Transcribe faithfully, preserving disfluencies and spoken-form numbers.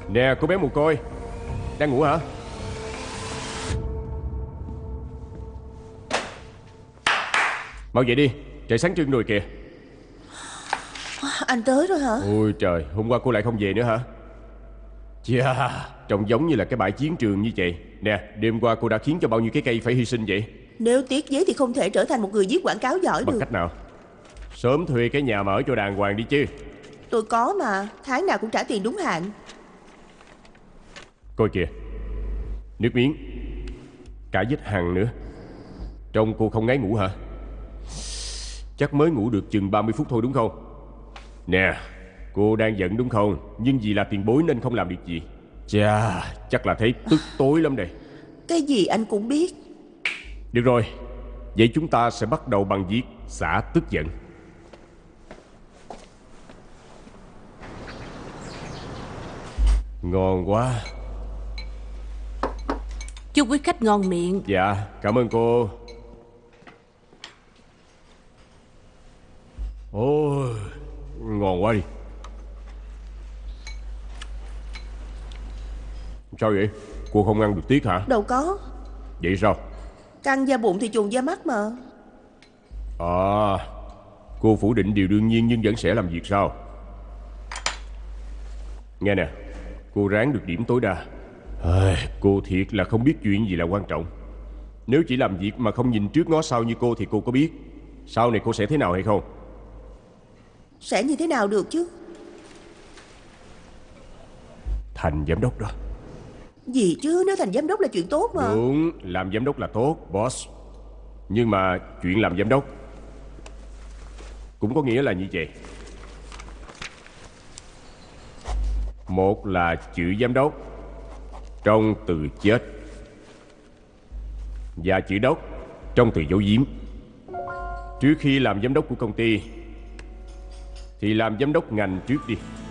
Nè cô bé mồ côi, đang ngủ hả? Mau dậy đi, trời sáng trưng rồi kìa. Anh tới rồi hả? Ôi trời, hôm qua cô lại không về nữa hả? Chà, trông giống như là cái bãi chiến trường như vậy. Nè, đêm qua cô đã khiến cho bao nhiêu cái cây phải hy sinh vậy? Nếu tiếc giấy thì không thể trở thành một người viết quảng cáo giỏi Bằng được. cách nào? Sớm thuê cái nhà mà ở cho đàng hoàng đi chứ. Tôi có mà, tháng nào cũng trả tiền đúng hạn. Coi kìa, nước miếng, cả vết hằn nữa. Trông cô không ngái ngủ hả? Chắc mới ngủ được chừng ba mươi phút thôi đúng không? Nè, cô đang giận đúng không? Nhưng vì là tiền bối nên không làm được gì. Chà, chắc là thấy tức tối lắm đây. Cái gì anh cũng biết. Được rồi, vậy chúng ta sẽ bắt đầu bằng việc xả tức giận. Ngon quá. Chúc quý khách ngon miệng. Dạ, cảm ơn cô. Ôi, ngon quá đi. Sao vậy? Cô không ăn được tiết hả? Đâu có. Vậy sao? Căng da bụng thì chuồn da mắt mà. À, cô phủ định điều đương nhiên nhưng vẫn sẽ làm việc sao? Nghe nè, cô ráng được điểm tối đa. À, cô thiệt là không biết chuyện gì là quan trọng. Nếu chỉ làm việc mà không nhìn trước ngó sau như cô thì cô có biết sau này cô sẽ thế nào hay không? Sẽ như thế nào được chứ? Thành giám đốc đó. Gì chứ, nếu thành giám đốc là chuyện tốt mà. Đúng, làm giám đốc là tốt, boss. Nhưng mà chuyện làm giám đốc cũng có nghĩa là như vậy. Một là chữ giám đốc trong từ chết, và chữ đốc trong từ dấu diếm. Trước khi làm giám đốc của công ty thì làm giám đốc ngành trước đi.